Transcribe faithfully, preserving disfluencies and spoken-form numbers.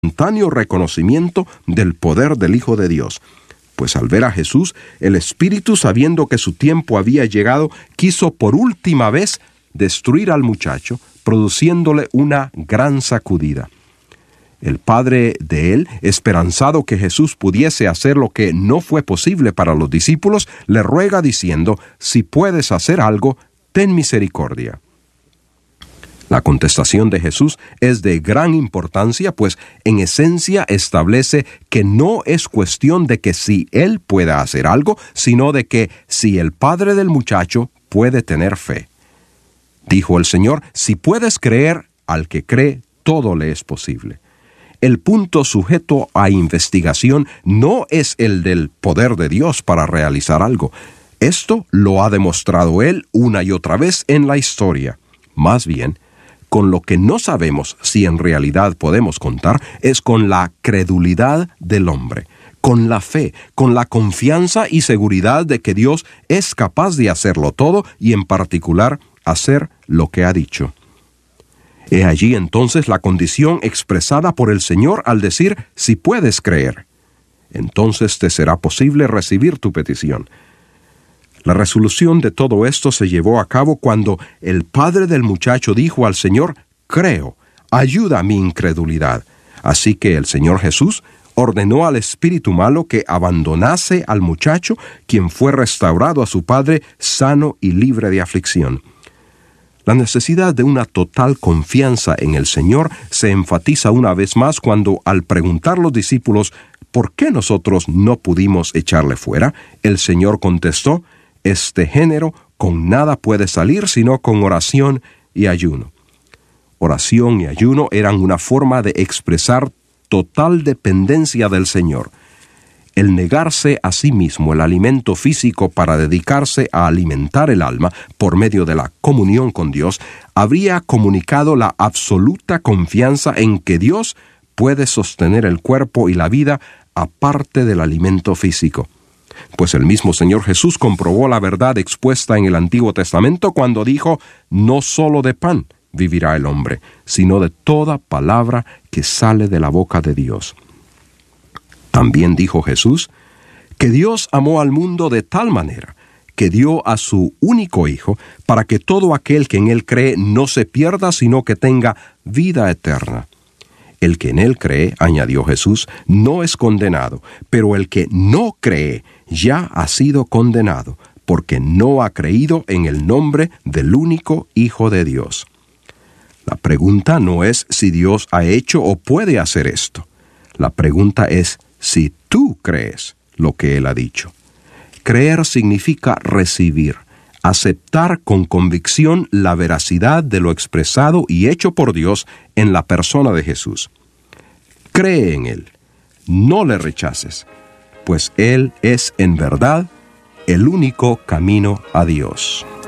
espontáneo reconocimiento del poder del Hijo de Dios. Pues al ver a Jesús, el Espíritu, sabiendo que su tiempo había llegado, quiso por última vez destruir al muchacho, produciéndole una gran sacudida. El padre de él, esperanzado que Jesús pudiese hacer lo que no fue posible para los discípulos, le ruega diciendo: «Si puedes hacer algo, ten misericordia». La contestación de Jesús es de gran importancia, pues en esencia establece que no es cuestión de que si él pueda hacer algo, sino de que si el padre del muchacho puede tener fe. Dijo el Señor: «Si puedes creer, al que cree, todo le es posible». El punto sujeto a investigación no es el del poder de Dios para realizar algo. Esto lo ha demostrado Él una y otra vez en la historia. Más bien, con lo que no sabemos si en realidad podemos contar es con la credulidad del hombre, con la fe, con la confianza y seguridad de que Dios es capaz de hacerlo todo y en particular hacer lo que ha dicho. He allí entonces la condición expresada por el Señor al decir: «Si puedes creer, entonces te será posible recibir tu petición». La resolución de todo esto se llevó a cabo cuando el padre del muchacho dijo al Señor: «Creo, ayuda a mi incredulidad». Así que el Señor Jesús ordenó al espíritu malo que abandonase al muchacho, quien fue restaurado a su padre sano y libre de aflicción. La necesidad de una total confianza en el Señor se enfatiza una vez más cuando, al preguntar los discípulos ¿por qué nosotros no pudimos echarle fuera?, el Señor contestó: «Este género con nada puede salir sino con oración y ayuno». Oración y ayuno eran una forma de expresar total dependencia del Señor. El negarse a sí mismo el alimento físico para dedicarse a alimentar el alma por medio de la comunión con Dios habría comunicado la absoluta confianza en que Dios puede sostener el cuerpo y la vida aparte del alimento físico. Pues el mismo Señor Jesús comprobó la verdad expuesta en el Antiguo Testamento cuando dijo: «No solo de pan vivirá el hombre, sino de toda palabra que sale de la boca de Dios». También dijo Jesús que Dios amó al mundo de tal manera que dio a su único Hijo para que todo aquel que en Él cree no se pierda, sino que tenga vida eterna. El que en Él cree, añadió Jesús, no es condenado, pero el que no cree ya ha sido condenado, porque no ha creído en el nombre del único Hijo de Dios. La pregunta no es si Dios ha hecho o puede hacer esto. La pregunta es si tú crees lo que Él ha dicho. Creer significa recibir, aceptar con convicción la veracidad de lo expresado y hecho por Dios en la persona de Jesús. Cree en Él, no le rechaces, pues Él es en verdad el único camino a Dios.